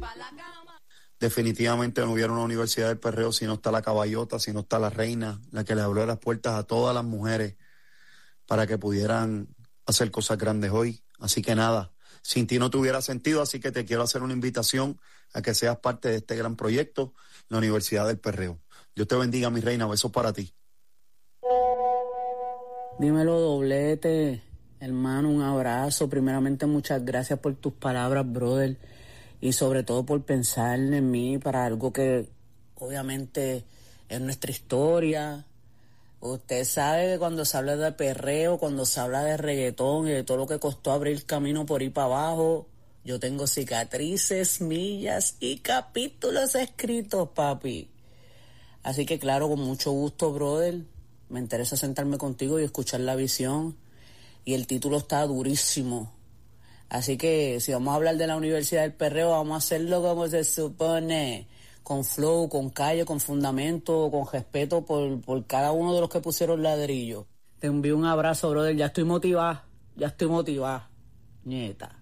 Definitivamente no hubiera una universidad del perreo si no está la caballota, si no está la reina, la que le abrió las puertas a todas las mujeres para que pudieran hacer cosas grandes hoy. Así que nada, sin ti no tuviera sentido, así que te quiero hacer una invitación a que seas parte de este gran proyecto, la Universidad del Perreo. Dios te bendiga, mi reina, besos para ti. Dímelo, Doblete, hermano, un abrazo. Primeramente, muchas gracias por tus palabras, brother, y sobre todo por pensar en mí para algo que obviamente es nuestra historia. Usted sabe que cuando se habla de perreo, cuando se habla de reggaetón y de todo lo que costó abrir camino por ir para abajo, yo tengo cicatrices, millas y capítulos escritos, papi. Así que claro, con mucho gusto, brother, me interesa sentarme contigo y escuchar la visión. Y el título está durísimo. Así que si vamos a hablar de la Universidad del Perreo, vamos a hacerlo como se supone. Con flow, con calle, con fundamento, con respeto por cada uno de los que pusieron ladrillo. Te envío un abrazo, brother. Ya estoy motivada, nieta.